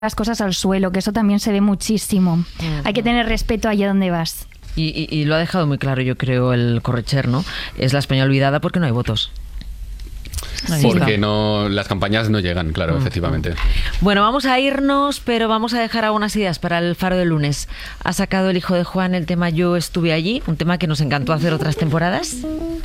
las cosas al suelo, que eso también se ve muchísimo. Hay que tener respeto allá donde vas. Y lo ha dejado muy claro, yo creo, el Corretxer, ¿no? Es la España olvidada porque no hay votos. Porque no, las campañas no llegan, claro, efectivamente. Bueno, vamos a irnos, pero vamos a dejar algunas ideas para el Faro del lunes. Ha sacado el hijo de Juan el tema Yo estuve allí, un tema que nos encantó hacer otras temporadas.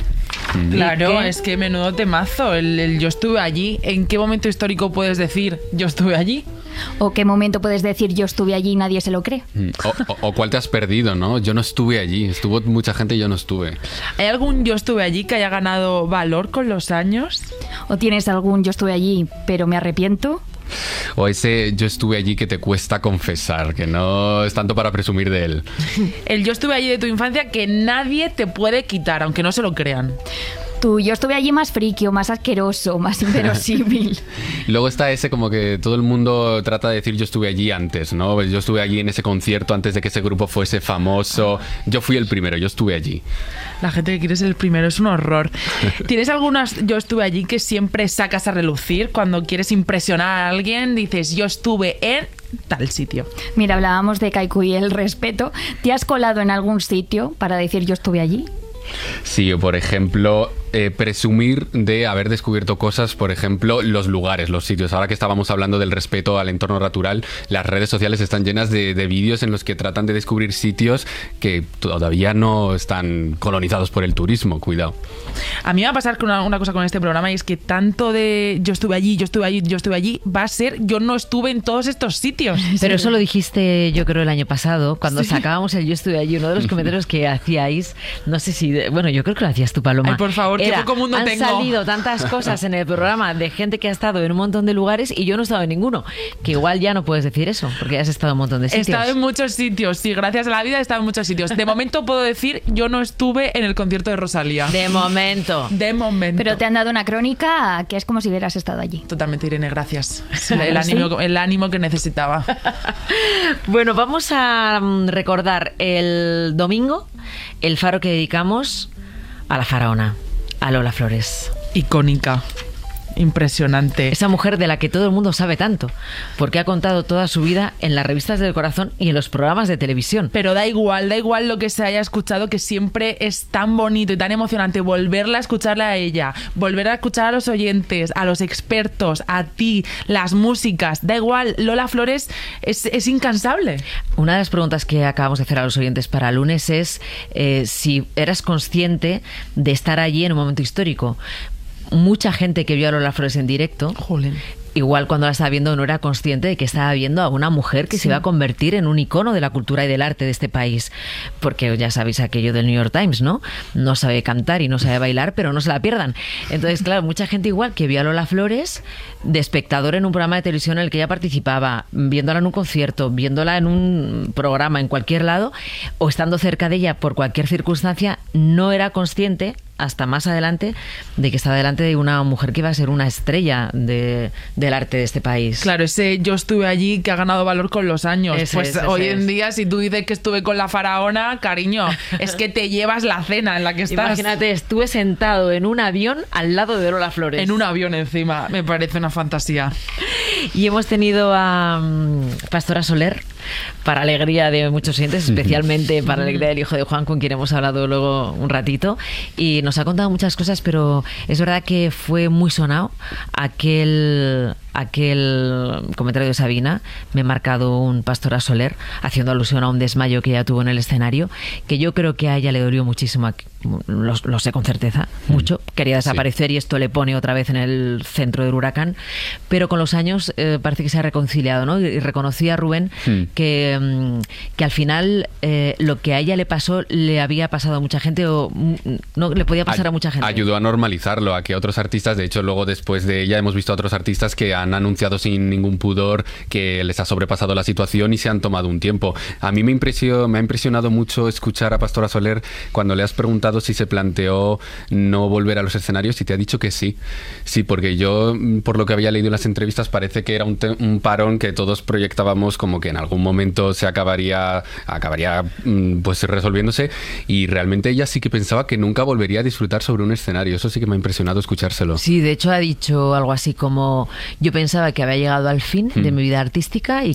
Claro, es que menudo temazo, el yo estuve allí. ¿En qué momento histórico puedes decir yo estuve allí? ¿O qué momento puedes decir yo estuve allí y nadie se lo cree? O cuál te has perdido, ¿no? Yo no estuve allí, estuvo mucha gente y yo no estuve. ¿Hay algún yo estuve allí que haya ganado valor con los años? ¿O tienes algún yo estuve allí pero me arrepiento? O ese yo estuve allí que te cuesta confesar, que no es tanto para presumir de él. El yo estuve allí de tu infancia que nadie te puede quitar, aunque no se lo crean. Tú, yo estuve allí más friki o más asqueroso, más inverosímil. Luego está ese como que todo el mundo trata de decir yo estuve allí antes, ¿no? Yo estuve allí en ese concierto antes de que ese grupo fuese famoso. Yo fui el primero, yo estuve allí. La gente que quiere ser el primero es un horror. ¿Tienes algunas yo estuve allí que siempre sacas a relucir cuando quieres impresionar a alguien? Dices yo estuve en tal sitio. Mira, hablábamos de Kaiku y el respeto. ¿Te has colado en algún sitio para decir yo estuve allí? Sí, o por ejemplo, presumir de haber descubierto cosas, por ejemplo, los lugares, los sitios. Ahora que estábamos hablando del respeto al entorno natural, las redes sociales están llenas de vídeos en los que tratan de descubrir sitios que todavía no están colonizados por el turismo. Cuidado. A mí me va a pasar con una cosa con este programa, y es que tanto de yo estuve allí, yo estuve allí, yo estuve allí, va a ser yo no estuve en todos estos sitios. Pero eso lo dijiste, yo creo, el año pasado, cuando sacábamos el yo estuve allí. Uno de los comentarios que hacíais, no sé si... Bueno, yo creo que lo hacías tú, Paloma. Ay, por favor, qué poco mundo tengo. Han salido tantas cosas en el programa de gente que ha estado en un montón de lugares y yo no he estado en ninguno. Que igual ya no puedes decir eso, porque has estado en un montón de sitios. He estado en muchos sitios, sí, gracias a la vida he estado en muchos sitios. De momento puedo decir, yo no estuve en el concierto de Rosalía. De momento. De momento. Pero te han dado una crónica que es como si hubieras estado allí. Totalmente, Irene, gracias. El ánimo que necesitaba. Bueno, vamos a recordar el domingo el faro que dedicamos a la faraona, a Lola Flores. Icónica. Impresionante. Esa mujer de la que todo el mundo sabe tanto, porque ha contado toda su vida en las revistas del corazón y en los programas de televisión. Pero da igual lo que se haya escuchado, que siempre es tan bonito y tan emocionante volverla a escucharla a ella, volver a escuchar a los oyentes, a los expertos, a ti, las músicas, da igual, Lola Flores es incansable. Una de las preguntas que acabamos de hacer a los oyentes para el lunes es si eras consciente de estar allí en un momento histórico. Mucha gente que vio a Lola Flores en directo, igual cuando la estaba viendo no era consciente de que estaba viendo a una mujer que se iba a convertir en un icono de la cultura y del arte de este país. Porque ya sabéis aquello del New York Times, ¿no? No sabe cantar y no sabe bailar, pero no se la pierdan. Entonces, claro, mucha gente igual que vio a Lola Flores de espectador en un programa de televisión en el que ella participaba, viéndola en un concierto, viéndola en un programa en cualquier lado, o estando cerca de ella por cualquier circunstancia, no era consciente hasta más adelante de que estaba delante de una mujer que iba a ser una estrella del arte de este país. Claro, ese yo estuve allí que ha ganado valor con los años. Hoy en día, si tú dices que estuve con la faraona, cariño, es que te llevas la cena en la que estás. Imagínate, estuve sentado en un avión al lado de Lola Flores. En un avión encima, me parece una fantasía. Y hemos tenido a Pastora Soler, para alegría de muchos oyentes, especialmente para alegría del hijo de Juan, con quien hemos hablado luego un ratito, y nos ha contado muchas cosas, pero es verdad que fue muy sonado aquel comentario de Sabina, me he marcado un Pastora Soler, haciendo alusión a un desmayo que ella tuvo en el escenario, que yo creo que a ella le dolió muchísimo, lo sé con certeza, mucho, quería desaparecer, y esto le pone otra vez en el centro del huracán, pero con los años parece que se ha reconciliado, ¿no? Y reconocía a Rubén que al final lo que a ella le pasó le había pasado a mucha gente, o no le podía pasar a mucha gente. Ayudó a normalizarlo, a que otros artistas, de hecho luego después de ella hemos visto a otros artistas que han anunciado sin ningún pudor que les ha sobrepasado la situación y se han tomado un tiempo. A mí me ha impresionado mucho escuchar a Pastora Soler cuando le has preguntado si se planteó no volver a los escenarios, y te ha dicho que sí. Sí, porque yo, por lo que había leído en las entrevistas, parece que era un parón que todos proyectábamos como que en algún momento se acabaría pues resolviéndose, y realmente ella sí que pensaba que nunca volvería a disfrutar sobre un escenario. Eso sí que me ha impresionado escuchárselo. Sí, de hecho ha dicho algo así como: yo pensaba que había llegado al fin de mi vida artística y